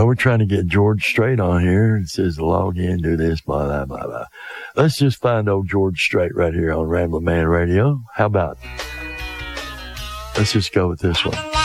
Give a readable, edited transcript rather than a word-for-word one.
Well, we're trying to get George Strait on here. It says log in, do this, blah, blah, blah, blah. Let's just find old George Strait right here on Ramblin' Man Radio. How about it? Let's just go with this one.